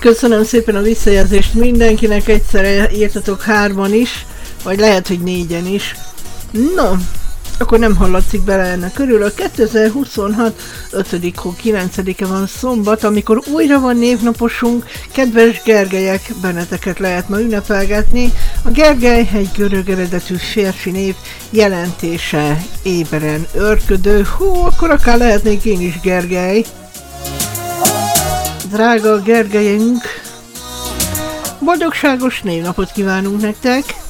Köszönöm szépen a visszajelzést mindenkinek, egyszerre írtatok 3-an is, vagy lehet, hogy 4-en is. No, akkor nem hallatszik bele ennek körül. A 2026. 5. hó 9-e van szombat, amikor újra van névnaposunk. Kedves Gergelyek, benneteket lehet ma ünnepelgetni. A Gergely egy görög eredetű férfi név, jelentése éberen őrködő. Akkor akár lehetnék én is Gergely. Drága Gergelyünk, boldogságos névnapot kívánunk nektek!